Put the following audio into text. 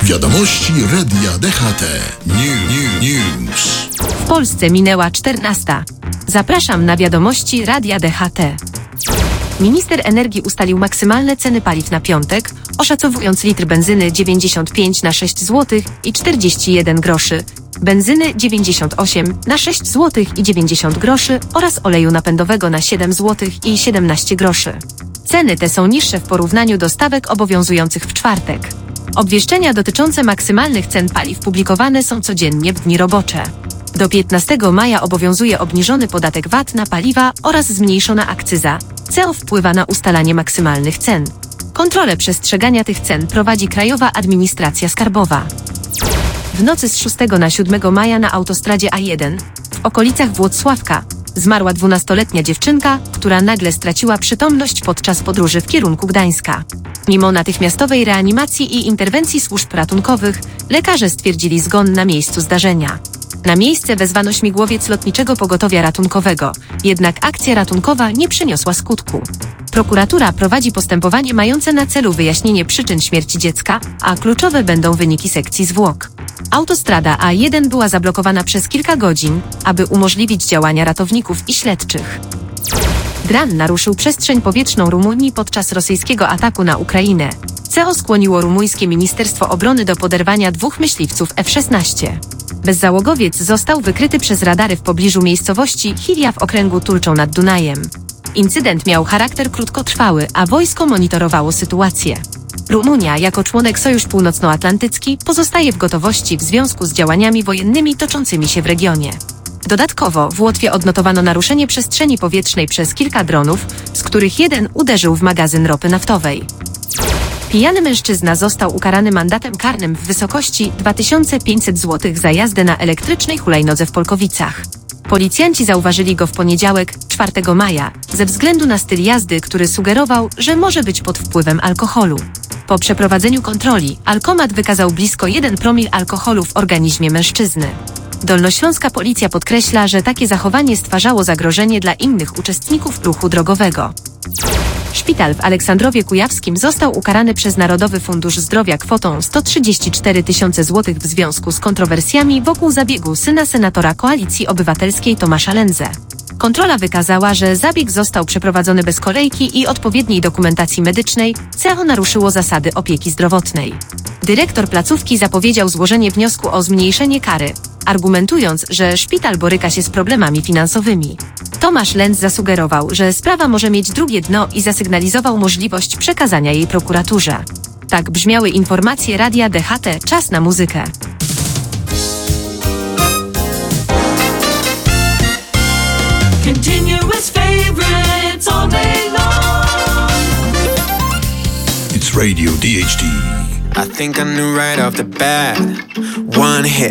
Wiadomości Radia DHT. News. W Polsce minęła 14. Zapraszam na wiadomości Radia DHT. Minister energii ustalił maksymalne ceny paliw na piątek, oszacowując litr benzyny 95 na 6 zł i 41 groszy, benzyny 98 na 6 zł i 90 groszy oraz oleju napędowego na 7 zł i 17 groszy. Ceny te są niższe w porównaniu do stawek obowiązujących w czwartek. Obwieszczenia dotyczące maksymalnych cen paliw publikowane są codziennie w dni robocze. Do 15 maja obowiązuje obniżony podatek VAT na paliwa oraz zmniejszona akcyza, co wpływa na ustalanie maksymalnych cen. Kontrolę przestrzegania tych cen prowadzi Krajowa Administracja Skarbowa. W nocy z 6 na 7 maja na autostradzie A1, w okolicach Włocławka, zmarła 12-letnia dziewczynka, która nagle straciła przytomność podczas podróży w kierunku Gdańska. Mimo natychmiastowej reanimacji i interwencji służb ratunkowych, lekarze stwierdzili zgon na miejscu zdarzenia. Na miejsce wezwano śmigłowiec Lotniczego Pogotowia Ratunkowego, jednak akcja ratunkowa nie przyniosła skutku. Prokuratura prowadzi postępowanie mające na celu wyjaśnienie przyczyn śmierci dziecka, a kluczowe będą wyniki sekcji zwłok. Autostrada A1 była zablokowana przez kilka godzin, aby umożliwić działania ratowników i śledczych. Dron naruszył przestrzeń powietrzną Rumunii podczas rosyjskiego ataku na Ukrainę, co skłoniło rumuńskie Ministerstwo Obrony do poderwania 2 myśliwców F-16. Bezzałogowiec został wykryty przez radary w pobliżu miejscowości Chilia w okręgu Tulczą nad Dunajem. Incydent miał charakter krótkotrwały, a wojsko monitorowało sytuację. Rumunia, jako członek Sojusz Północnoatlantycki, pozostaje w gotowości w związku z działaniami wojennymi toczącymi się w regionie. Dodatkowo w Łotwie odnotowano naruszenie przestrzeni powietrznej przez kilka dronów, z których jeden uderzył w magazyn ropy naftowej. Pijany mężczyzna został ukarany mandatem karnym w wysokości 2500 zł za jazdę na elektrycznej hulajnodze w Polkowicach. Policjanci zauważyli go w poniedziałek, 4 maja, ze względu na styl jazdy, który sugerował, że może być pod wpływem alkoholu. Po przeprowadzeniu kontroli, alkomat wykazał blisko 1 promil alkoholu w organizmie mężczyzny. Dolnośląska policja podkreśla, że takie zachowanie stwarzało zagrożenie dla innych uczestników ruchu drogowego. Szpital w Aleksandrowie Kujawskim został ukarany przez Narodowy Fundusz Zdrowia kwotą 134 000 zł w związku z kontrowersjami wokół zabiegu syna senatora Koalicji Obywatelskiej Tomasza Lędze. Kontrola wykazała, że zabieg został przeprowadzony bez kolejki i odpowiedniej dokumentacji medycznej, co naruszyło zasady opieki zdrowotnej. Dyrektor placówki zapowiedział złożenie wniosku o zmniejszenie kary, argumentując, że szpital boryka się z problemami finansowymi. Tomasz Lędz zasugerował, że sprawa może mieć drugie dno i zasygnalizował możliwość przekazania jej prokuraturze. Tak brzmiały informacje Radia DHT. Czas na muzykę. Continuous favorites all day long. It's Radio DHT. I think I knew right off the bat. One hit,